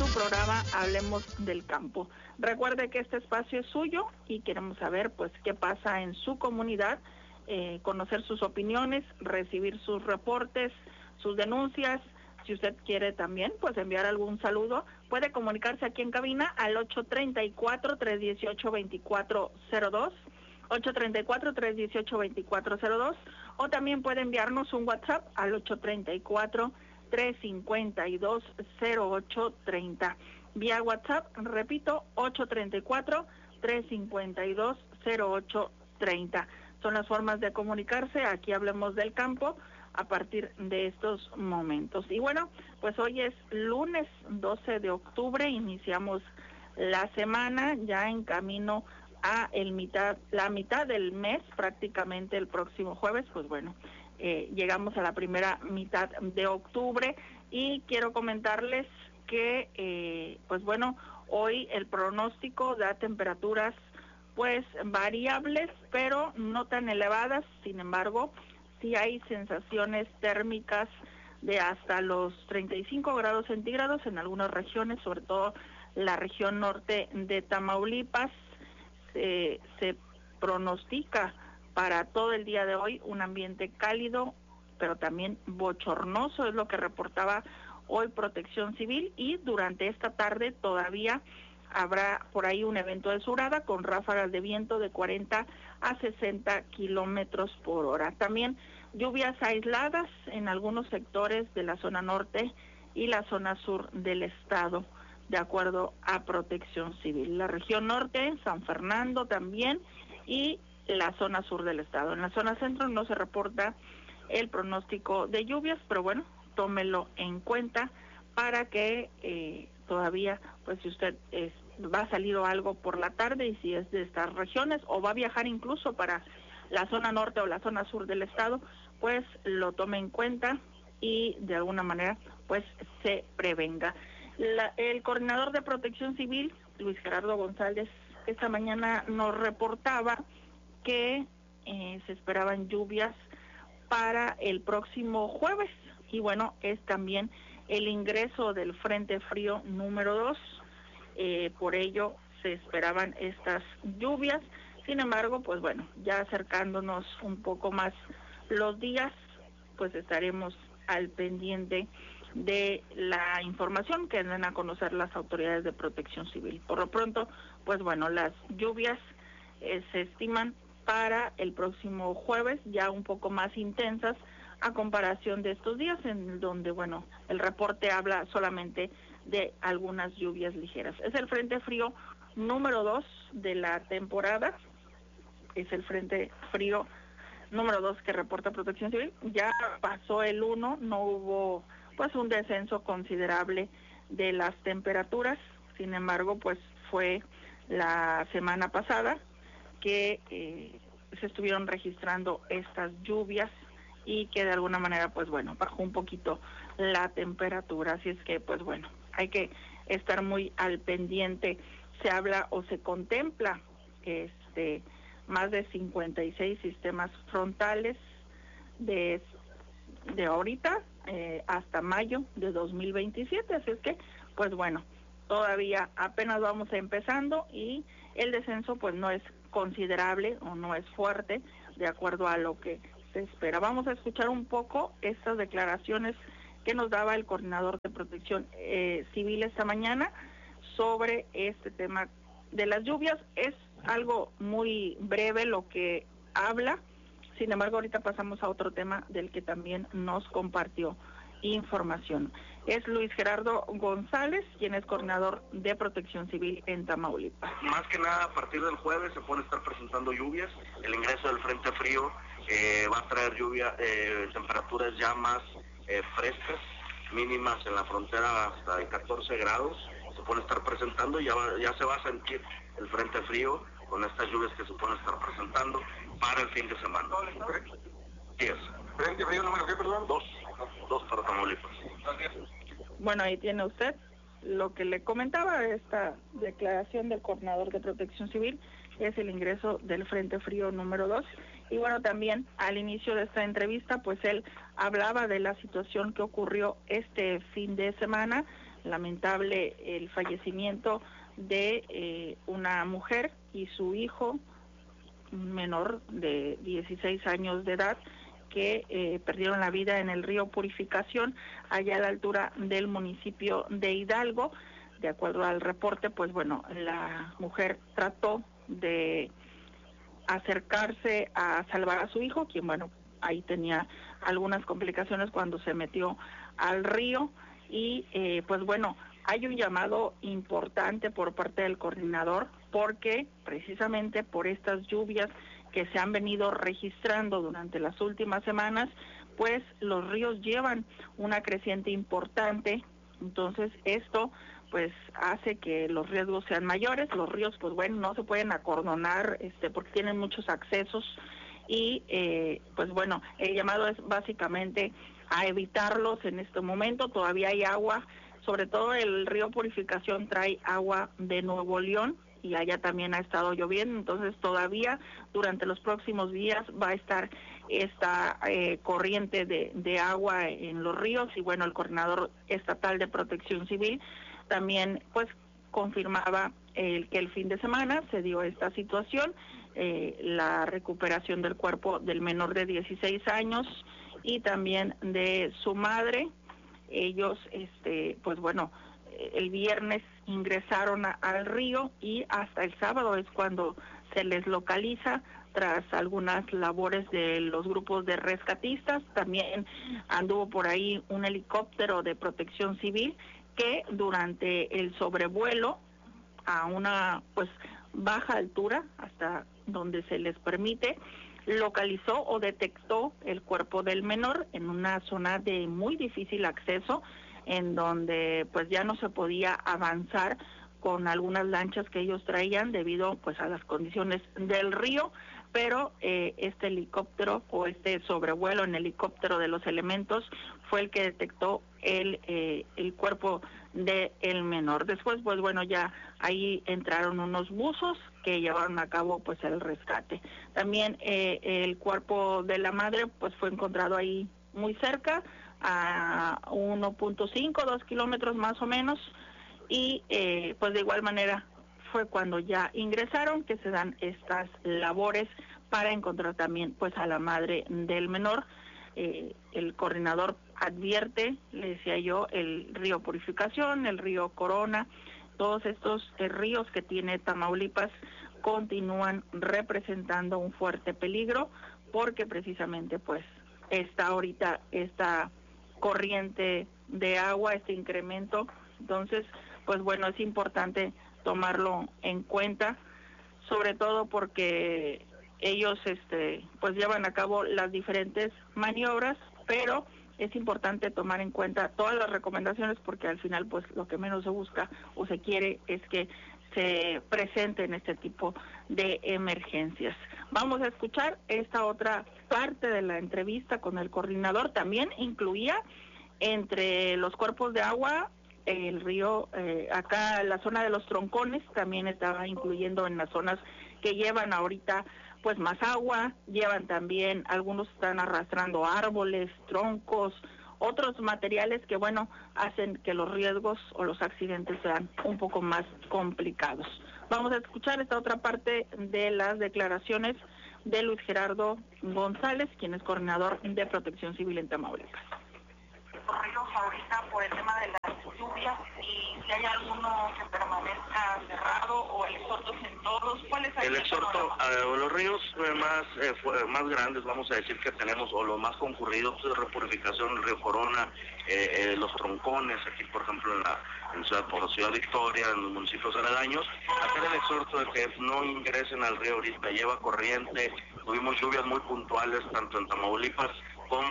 programa Hablemos del Campo. Recuerde que este espacio es suyo y queremos saber pues qué pasa en su comunidad, conocer sus opiniones, recibir sus reportes, sus denuncias. Si usted quiere también pues enviar algún saludo, puede comunicarse aquí en cabina al 834-318-2402, 834-318-2402, o también puede enviarnos un WhatsApp al 834-352-0830. Vía WhatsApp, repito, 834-352-0830. Son las formas de comunicarse. Aquí Hablemos del Campo a partir de estos momentos. Y bueno, pues hoy es lunes 12 de octubre, iniciamos la semana ya en camino a la mitad del mes, prácticamente el próximo jueves, pues bueno, llegamos a la primera mitad de octubre y quiero comentarles que, pues bueno, hoy el pronóstico da temperaturas pues variables, pero no tan elevadas. Sin embargo, sí hay sensaciones térmicas de hasta los 35 grados centígrados en algunas regiones, sobre todo la región norte de Tamaulipas. Se pronostica para todo el día de hoy un ambiente cálido, pero también bochornoso, es lo que reportaba hoy Protección Civil, y durante esta tarde todavía habrá por ahí un evento de surada con ráfagas de viento de 40 a 60 kilómetros por hora. También lluvias aisladas en algunos sectores de la zona norte y la zona sur del estado, de acuerdo a Protección Civil. La región norte, San Fernando también, y la zona sur del estado. En la zona centro no se reporta el pronóstico de lluvias, pero bueno, tómelo en cuenta para que todavía, pues si usted va a salir o algo por la tarde, y si es de estas regiones, o va a viajar incluso para la zona norte o la zona sur del estado, pues lo tome en cuenta y de alguna manera pues se prevenga. El coordinador de Protección Civil, Luis Gerardo González, esta mañana nos reportaba que se esperaban lluvias para el próximo jueves, y bueno, es también el ingreso del Frente Frío número 2, por ello se esperaban estas lluvias. Sin embargo, pues bueno, ya acercándonos un poco más los días, pues estaremos al pendiente de la información que den a conocer las autoridades de Protección Civil. Por lo pronto, pues bueno, las lluvias se estiman para el próximo jueves, ya un poco más intensas a comparación de estos días, en donde, bueno, el reporte habla solamente de algunas lluvias ligeras. Es el Frente Frío número 2 de la temporada, es el Frente Frío número 2 que reporta Protección Civil. Ya pasó el 1, no hubo pues un descenso considerable de las temperaturas. Sin embargo, pues fue la semana pasada que se estuvieron registrando estas lluvias y que de alguna manera pues bueno, bajó un poquito la temperatura. Así es que pues bueno, hay que estar muy al pendiente. Se habla o se contempla más de 56 sistemas frontales de ahorita hasta mayo de 2027, así es que pues bueno, todavía apenas vamos empezando y el descenso pues no es considerable o no es fuerte de acuerdo a lo que se espera. Vamos a escuchar un poco estas declaraciones que nos daba el coordinador de Protección Civil esta mañana sobre este tema de las lluvias. Es algo muy breve lo que habla. Sin embargo, ahorita pasamos a otro tema del que también nos compartió información. Es Luis Gerardo González, quien es coordinador de Protección Civil en Tamaulipas. Más que nada, a partir del jueves se pueden estar presentando lluvias. El ingreso del Frente Frío va a traer lluvia, temperaturas ya más frescas, mínimas en la frontera hasta de 14 grados. Se pueden estar presentando, ya se va a sentir el Frente Frío con estas lluvias que se pueden estar presentando para el fin de semana. Yes. ¿Frente Frío número qué, perdón? 2 para Tamaulipas. Bueno, ahí tiene usted lo que le comentaba, esta declaración del coordinador de Protección Civil, es el ingreso del Frente Frío número 2. Y bueno, también al inicio de esta entrevista, pues él hablaba de la situación que ocurrió este fin de semana lamentable el fallecimiento de una mujer y su hijo menor de 16 años de edad, que perdieron la vida en el río Purificación, allá a la altura del municipio de Hidalgo. De acuerdo al reporte, pues bueno, la mujer trató de acercarse a salvar a su hijo, quien bueno, ahí tenía algunas complicaciones cuando se metió al río, y pues bueno, hay un llamado importante por parte del coordinador, porque precisamente por estas lluvias que se han venido registrando durante las últimas semanas, pues los ríos llevan una creciente importante. Entonces esto pues hace que los riesgos sean mayores. Los ríos pues bueno, no se pueden acordonar porque tienen muchos accesos, y pues bueno, el llamado es básicamente a evitarlos en este momento. Todavía hay agua, sobre todo el río Purificación trae agua de Nuevo León, y allá también ha estado lloviendo, entonces todavía durante los próximos días va a estar esta corriente de agua en los ríos. Y bueno, el coordinador estatal de Protección Civil también pues confirmaba que el fin de semana se dio esta situación, la recuperación del cuerpo del menor de 16 años y también de su madre. Ellos pues bueno, el viernes ingresaron al río, y hasta el sábado es cuando se les localiza tras algunas labores de los grupos de rescatistas. También anduvo por ahí un helicóptero de Protección Civil que durante el sobrevuelo a una pues baja altura, hasta donde se les permite, localizó o detectó el cuerpo del menor en una zona de muy difícil acceso, en donde pues ya no se podía avanzar con algunas lanchas que ellos traían debido pues a las condiciones del río. Pero este helicóptero o este sobrevuelo en helicóptero de los elementos fue el que detectó el cuerpo del menor. Después pues bueno, ya ahí entraron unos buzos que llevaron a cabo pues el rescate. También el cuerpo de la madre pues fue encontrado ahí muy cerca, a 1.5, 2 kilómetros más o menos, y pues de igual manera fue cuando ya ingresaron que se dan estas labores para encontrar también pues a la madre del menor. El coordinador advierte, le decía yo, el río Purificación, el río Corona, todos estos ríos que tiene Tamaulipas continúan representando un fuerte peligro, porque precisamente pues está ahorita esta corriente de agua, este incremento. Entonces pues bueno, es importante tomarlo en cuenta, sobre todo porque ellos pues llevan a cabo las diferentes maniobras, pero es importante tomar en cuenta todas las recomendaciones, porque al final pues lo que menos se busca o se quiere es que se presenten este tipo de emergencias. Vamos a escuchar esta otra parte de la entrevista con el coordinador. También incluía entre los cuerpos de agua el río, acá la zona de los Troncones, también estaba incluyendo en las zonas que llevan ahorita pues más agua. Llevan también, algunos están arrastrando árboles, troncos, otros materiales que bueno, hacen que los riesgos o los accidentes sean un poco más complicados. Vamos a escuchar esta otra parte de las declaraciones de Luis Gerardo González, quien es coordinador de Protección Civil en Tamaulipas. Corridos ahorita por el tema de las lluvias, y si hay alguno que permanezca cerrado o el exhorto es en todos, ¿cuál es el exhorto? Los ríos más grandes, vamos a decir, que tenemos, o los más concurridos, de Repurificación, el río Corona, los Troncones, aquí por ejemplo en Ciudad Victoria, en los municipios aledaños, hacer el exhorto de que no ingresen al río ahorita, lleva corriente. Tuvimos lluvias muy puntuales tanto en Tamaulipas